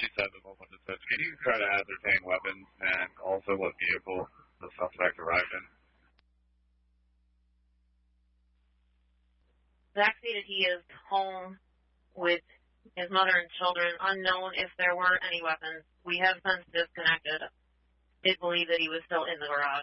she said the mobile says, can you try to ascertain weapons and also what vehicle the suspect arrived in? Zach stated he is home with his mother and children, unknown if there were any weapons. We have since disconnected. Did believe that he was still in the garage.